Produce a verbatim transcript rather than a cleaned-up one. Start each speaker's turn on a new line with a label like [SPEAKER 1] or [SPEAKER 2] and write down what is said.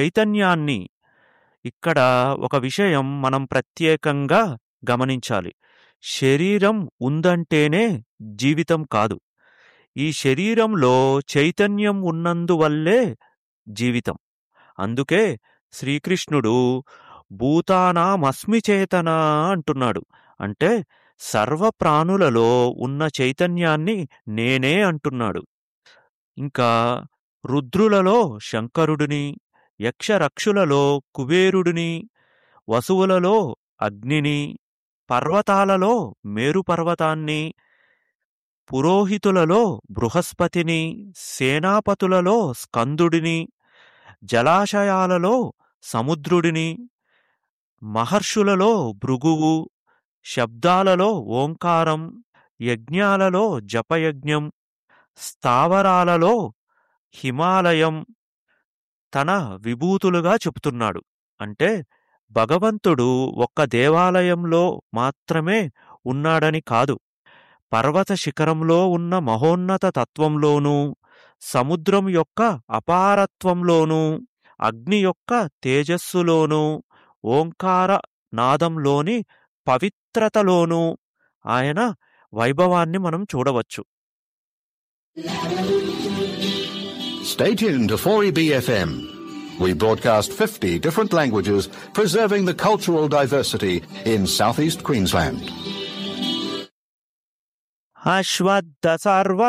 [SPEAKER 1] చైతన్యాన్ని ఇక్కడ ఒక విషయం మనం ప్రత్యేకంగా గమనించాలి. శరీరం ఉందంటేనే జీవితం కాదు. ఈ శరీరంలో చైతన్యం ఉన్నందువల్లే జీవితం. అందుకే శ్రీకృష్ణుడు భూతానామస్మి చేతన అంటున్నాడు. అంటే సర్వ ప్రాణులలో ఉన్న చైతన్యాన్ని నేనే అంటున్నాడు. ఇంకా రుద్రులలో శంకరుడిని, యక్షరక్షులలో కుబేరుడిని, వసువులలో అగ్నిని, పర్వతాలలో మేరు పర్వతాన్ని, పురోహితులలో బృహస్పతిని, సేనాపతులలో స్కందుడిని, జలాశయాలలో సముద్రుడిని, మహర్షులలో భృగువు, శబ్దాలలో ఓంకారం, యజ్ఞాలలో జపయజ్ఞం, స్థావరాలలో హిమాలయం తన విభూతులుగా చెప్తున్నాడు. అంటే భగవంతుడు ఒక్క దేవాలయంలో మాత్రమే ఉన్నాడని కాదు. పర్వత శిఖరంలో ఉన్న మహోన్నత తత్వంలోనూ, సముద్రం యొక్క అపారత్వంలోనూ, అగ్ని యొక్క తేజస్సులోనూ, ఓంకార నాదంలోని పవిత్రతలోనూ ఆయన వైభవాన్ని మనం చూడవచ్చు.
[SPEAKER 2] Stay tuned to four E B F M. We broadcast fifty different languages, preserving the cultural diversity in southeast Queensland.
[SPEAKER 1] అశ్వత్థ సర్వ